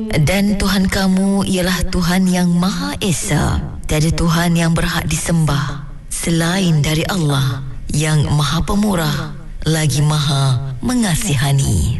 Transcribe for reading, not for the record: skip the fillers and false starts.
Dan Tuhan kamu ialah Tuhan yang Maha Esa. Tiada Tuhan yang berhak disembah selain dari Allah yang Maha Pemurah lagi Maha Mengasihani.